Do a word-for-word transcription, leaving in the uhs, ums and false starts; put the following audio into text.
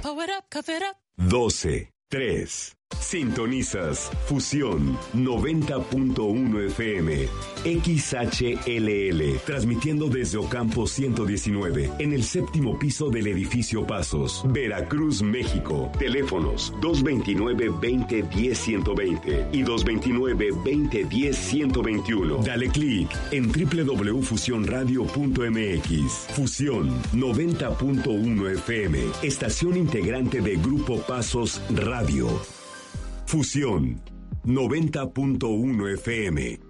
Power up, cough it up. doce, tres. Sintonizas Fusión noventa punto uno F M, X H L L, transmitiendo desde Ocampo ciento diecinueve, en el séptimo piso del edificio Pasos, Veracruz, México. Teléfonos dos veintinueve, veinte, diez, ciento veinte y dos veintinueve, veinte, diez, ciento veintiuno. Dale clic en doble u doble u doble u punto fusión radio punto m x. Fusión noventa punto uno F M, estación integrante de Grupo Pasos Radio. Fusión noventa punto uno F M.